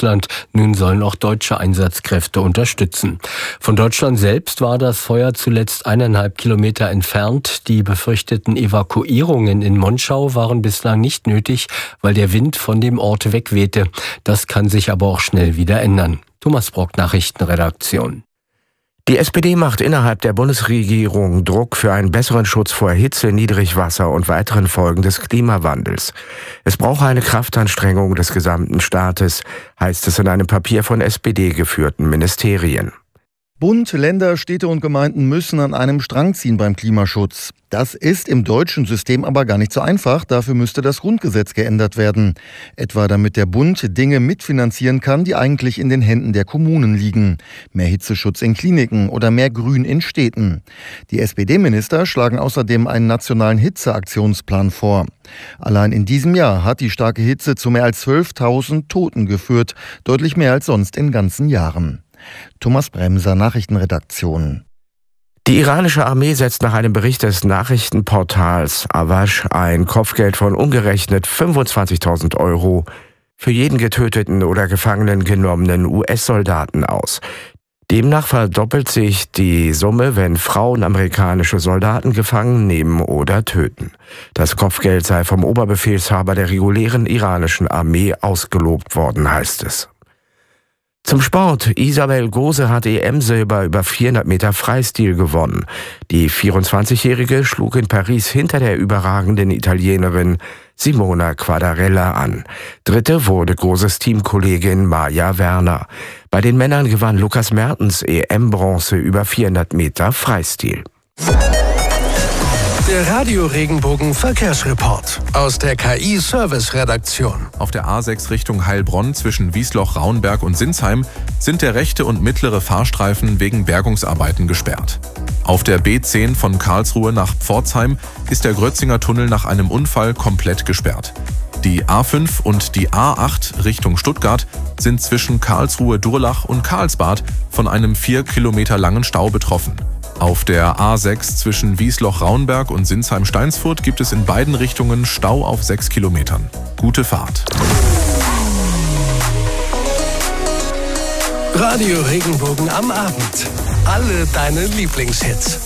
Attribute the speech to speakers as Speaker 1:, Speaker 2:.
Speaker 1: Russland. Nun sollen auch deutsche Einsatzkräfte unterstützen. Von Deutschland selbst war das Feuer zuletzt 1,5 Kilometer entfernt. Die befürchteten Evakuierungen in Monschau waren bislang nicht nötig, weil der Wind von dem Ort wegwehte. Das kann sich aber auch schnell wieder ändern. Thomas Brock, Nachrichtenredaktion.
Speaker 2: Die SPD macht innerhalb der Bundesregierung Druck für einen besseren Schutz vor Hitze, Niedrigwasser und weiteren Folgen des Klimawandels. Es brauche eine Kraftanstrengung des gesamten Staates, heißt es in einem Papier von SPD-geführten Ministerien.
Speaker 3: Bund, Länder, Städte und Gemeinden müssen an einem Strang ziehen beim Klimaschutz. Das ist im deutschen System aber gar nicht so einfach. Dafür müsste das Grundgesetz geändert werden. Etwa damit der Bund Dinge mitfinanzieren kann, die eigentlich in den Händen der Kommunen liegen. Mehr Hitzeschutz in Kliniken oder mehr Grün in Städten. Die SPD-Minister schlagen außerdem einen nationalen Hitzeaktionsplan vor. Allein in diesem Jahr hat die starke Hitze zu mehr als 12.000 Toten geführt. Deutlich mehr als sonst in ganzen Jahren. Thomas Bremser, Nachrichtenredaktion.
Speaker 2: Die iranische Armee setzt nach einem Bericht des Nachrichtenportals Awash ein Kopfgeld von umgerechnet 25.000 € für jeden getöteten oder gefangenen genommenen US-Soldaten aus. Demnach verdoppelt sich die Summe, wenn Frauen amerikanische Soldaten gefangen nehmen oder töten. Das Kopfgeld sei vom Oberbefehlshaber der regulären iranischen Armee ausgelobt worden, heißt es. Zum Sport. Isabel Gose hat EM-Silber über 400 Meter Freistil gewonnen. Die 24-Jährige schlug in Paris hinter der überragenden Italienerin Simona Quadarella an. Dritte wurde Goses Teamkollegin Maja Werner. Bei den Männern gewann Lukas Mertens EM-Bronze über 400 Meter Freistil.
Speaker 4: Der Radio-Regenbogen-Verkehrsreport aus der KI-Service-Redaktion.
Speaker 5: Auf der A6 Richtung Heilbronn zwischen Wiesloch, Raunberg und Sinsheim sind der rechte und mittlere Fahrstreifen wegen Bergungsarbeiten gesperrt. Auf der B10 von Karlsruhe nach Pforzheim ist der Grötzinger Tunnel nach einem Unfall komplett gesperrt. Die A5 und die A8 Richtung Stuttgart sind zwischen Karlsruhe-Durlach und Karlsbad von einem 4 Kilometer langen Stau betroffen. Auf der A6 zwischen Wiesloch-Raunberg und Sinsheim-Steinsfurt gibt es in beiden Richtungen Stau auf 6 Kilometern. Gute Fahrt.
Speaker 4: Radio Regenbogen am Abend. Alle deine Lieblingshits.